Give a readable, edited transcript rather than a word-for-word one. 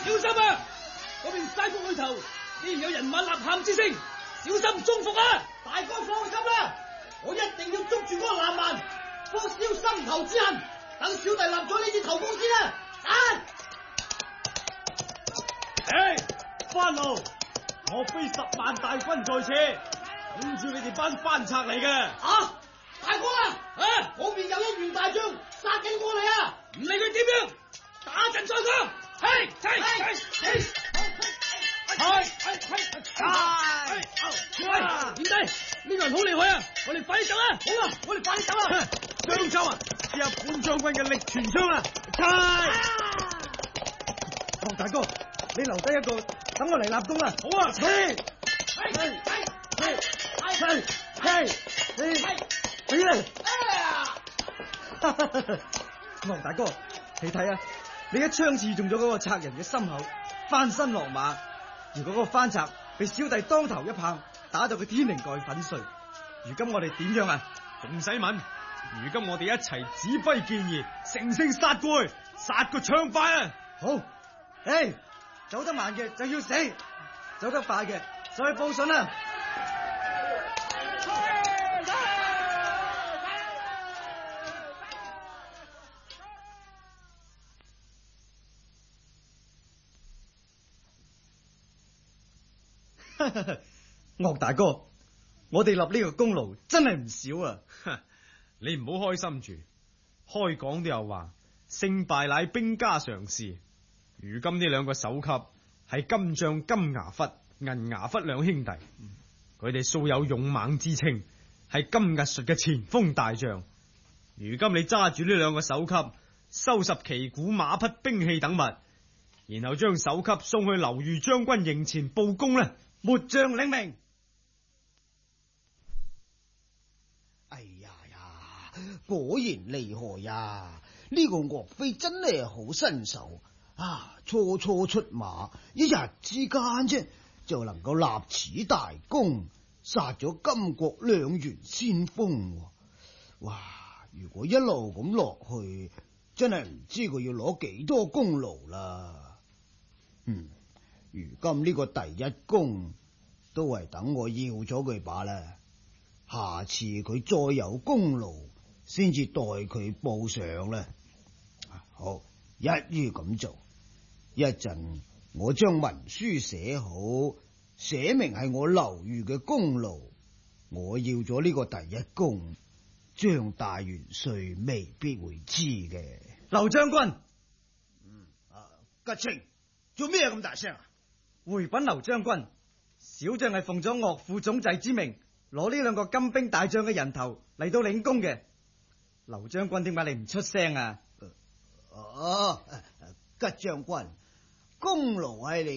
小心啊！嗰邊山谷裏頭依然有人馬吶喊之聲，小心中伏啊！ 大哥放心啦，我一定要捉住嗰個南蠻，報消心頭之恨。等小弟立咗呢支頭功先啦。 番路，莫非10萬大軍在此，等住你哋班番賊嚟嘅？ 大哥啊！嗰邊有一員大將殺緊過嚟啊！ 唔理佢點樣，打陣再講。點解呢個人好厲害啊！我哋快啲走啊！ 好啊，我哋快啲走啊！ 張秋啊，試下本將軍嘅力全槍啊！黃大哥，你留低一個，等我嚟立功啊！好啊！黃大哥，你睇啊，你一槍刺中咗嗰個賊人嘅心口，翻身落馬。如果嗰個番賊被小弟當頭一棒，打到佢天靈蓋粉碎，如今我哋點樣啊？仲唔使問，如今我哋一齊指揮建議，乘勝殺過去，殺個暢快啊！好，走得慢嘅就要死，走得快嘅就去報信啦。岳大哥，我哋立呢個功勞真係唔少啊！ 你唔好開心住，開講都有話，勝敗乃兵家常事。如今呢兩個首級係金將金牙忽、銀牙忽兩兄弟，佢哋素有勇猛之稱，係金屹術嘅前鋒大將。如今你揸住呢兩個首級，收拾旗鼓馬匹兵器等物，然後將首級送去劉豫將軍營前報功呢， 末將領命。 哎呀，果然厲害呀！呢個岳飛真係好身手啊！初出馬，一日之間啫就能夠立此大功，殺咗金國兩員先鋒。哇！如果一路咁落去，真係唔知佢要攞幾多功勞啦。如今呢個第一功都係等我要咗佢罷啦。下次佢再有功勞，先至代佢報上啦。好，一於咁做。一陣我將文書寫好，寫明係我劉豫嘅功勞。我要咗呢個第一功，張大元帥未必會知嘅。 劉將軍， 吉清，做咩咁大聲啊？ 回稟劉將軍，小將係奉咗岳父總掣之命，攞呢兩個金兵大將嘅人頭嚟到領功嘅。劉將軍點解你唔出聲啊？ 吉將軍，功勞係你